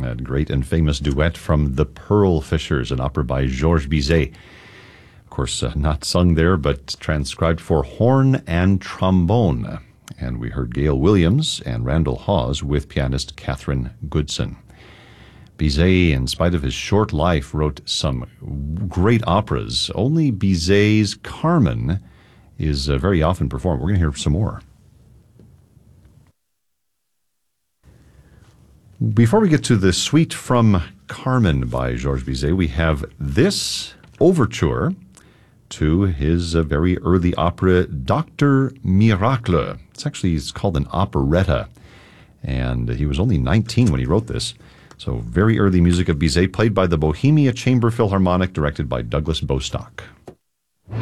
That great and famous duet from The Pearl Fishers, an opera by Georges Bizet. Of course, not sung there, but transcribed for horn and trombone. And we heard Gail Williams and Randall Hawes with pianist Catherine Goodson. Bizet, in spite of his short life, wrote some great operas. Only Bizet's Carmen is very often performed. We're going to hear some more. Before we get to the suite from Carmen by Georges Bizet, we have this overture to his very early opera, Doctor Miracle. It's called an operetta, and he was only 19 when he wrote this. So very early music of Bizet, played by the Bohemia Chamber Philharmonic, directed by Douglas Bostock.